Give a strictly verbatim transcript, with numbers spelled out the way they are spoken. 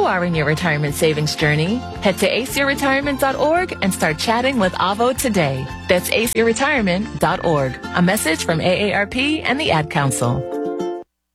are in your retirement savings journey, head to ace your retirement dot org and start chatting with Avo today. That's ace your retirement dot org. A message from A A R P and the Ad Council.